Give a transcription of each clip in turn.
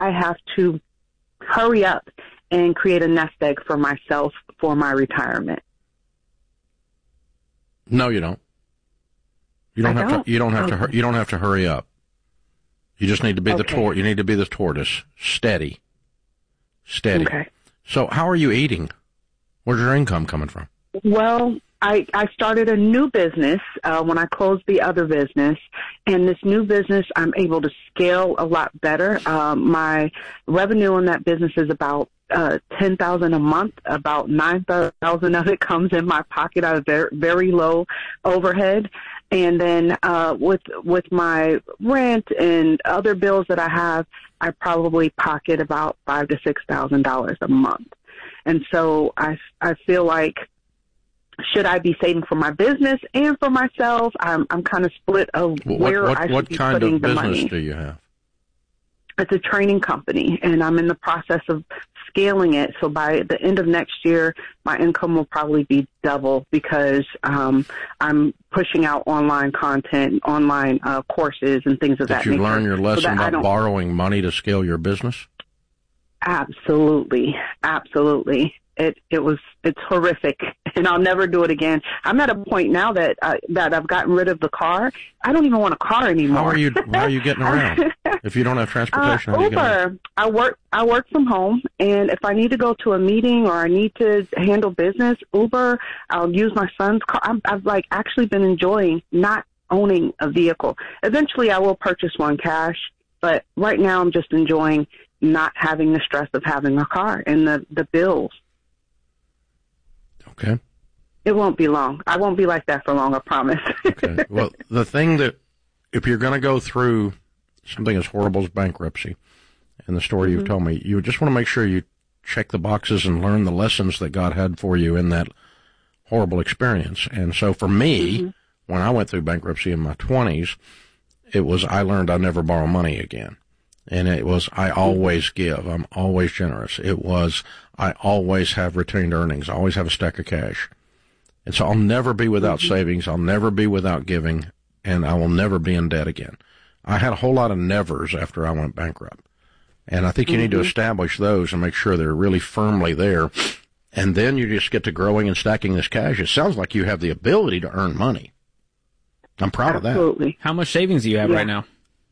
I have to hurry up and create a nest egg for myself for my retirement? No, you don't. You don't have to hurry up. You just need to be you need to be the tortoise. Steady. Okay. So how are you eating? Where's your income coming from? Well, I started a new business when I closed the other business, and this new business I'm able to scale a lot better. My revenue in that business is about $10,000 a month. About $9,000 of it comes in my pocket. I have very low overhead, and then with my rent and other bills that I have, I probably pocket about $5,000 to $6,000 a month. And so I feel like, should I be saving for my business and for myself? I'm kind of split of where I should be putting the money. What kind of business do you have? It's a training company, and I'm in the process of scaling it. So by the end of next year, my income will probably be double because I'm pushing out online content, online courses, and things of that nature. Did you learn your lesson about borrowing money to scale your business? Absolutely. It's horrific, and I'll never do it again. I'm at a point now that I've gotten rid of the car. I don't even want a car anymore. How are you getting around? If you don't have transportation, how are you getting around? I work from home, and if I need to go to a meeting or I need to handle business, Uber, I'll use my son's car. I've actually been enjoying not owning a vehicle. Eventually I will purchase one cash, but right now I'm just enjoying not having the stress of having a car and the bills. Okay. It won't be long. I won't be like that for long, I promise. Okay. Well, the thing that, if you're going to go through something as horrible as bankruptcy, and the story you've told me, you just want to make sure you check the boxes and learn the lessons that God had for you in that horrible experience. And so for me, when I went through bankruptcy in my 20s, it was, I learned I never borrow money again. And it was, I always give. I'm always generous. It was, I always have retained earnings. I always have a stack of cash. And so I'll never be without savings. I'll never be without giving. And I will never be in debt again. I had a whole lot of nevers after I went bankrupt. And I think you need to establish those and make sure they're really firmly there. And then you just get to growing and stacking this cash. It sounds like you have the ability to earn money. I'm proud of that. How much savings do you have right now?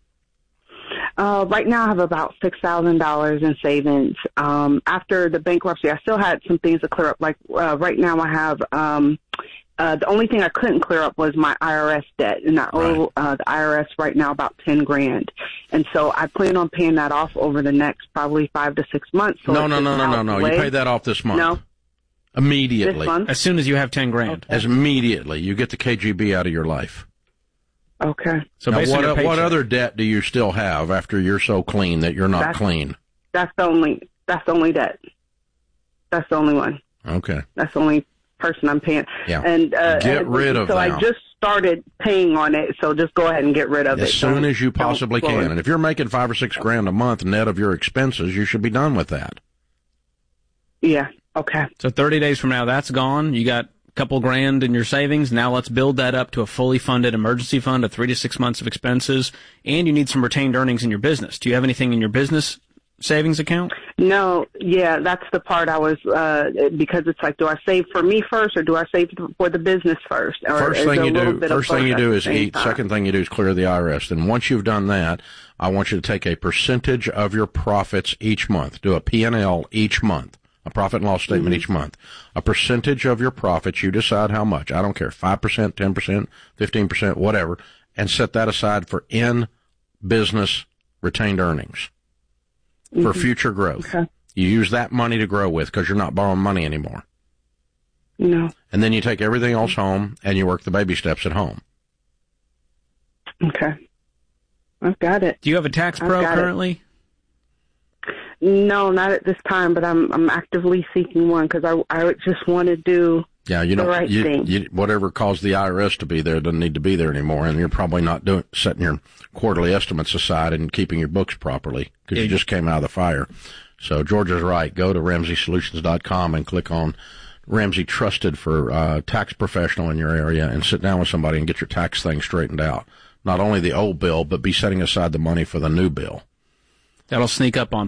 Right now I have about $6,000 in savings. After the bankruptcy, I still had some things to clear up. Like, right now I have, the only thing I couldn't clear up was my IRS debt. And I owe, the IRS right now about $10,000. And so I plan on paying that off over the next probably 5 to 6 months. So No. You pay that off this month. No. Immediately. This month? As soon as you have $10,000. Okay. As immediately. You get the KGB out of your life. Okay. So now, what other debt do you still have after you're so clean that you're not clean? That's the only debt. That's the only one. Okay. That's the only person I'm paying. Yeah. And get rid of that. So I just started paying on it, so just go ahead and get rid of it. As soon as you possibly can. And if you're making $5,000 or $6,000 a month net of your expenses, you should be done with that. Yeah. Okay. So 30 days from now, that's gone. You got couple grand in your savings. Now let's build that up to a fully funded emergency fund of 3 to 6 months of expenses, and you need some retained earnings in your business. Do you have anything in your business savings account? No. Yeah, that's the part I was, because it's like, do I save for me first or do I save for the business first? Or first thing you do is eat. Second thing you do is clear the IRS. And once you've done that, I want you to take a percentage of your profits each month. Do a P&L each month. A profit and loss statement each month. A percentage of your profits, you decide how much. I don't care, 5%, 10%, 15%, whatever, and set that aside for in-business retained earnings for future growth. Okay. You use that money to grow with because you're not borrowing money anymore. No. And then you take everything else home and you work the baby steps at home. Okay. I've got it. Do you have a tax pro currently? No, not at this time, but I'm actively seeking one because I just want to do the right thing. Whatever caused the IRS to be there doesn't need to be there anymore, and you're probably not setting your quarterly estimates aside and keeping your books properly because you just came out of the fire. So George is right. Go to RamseySolutions.com and click on Ramsey Trusted for tax professional in your area and sit down with somebody and get your tax thing straightened out. Not only the old bill, but be setting aside the money for the new bill. That'll sneak up on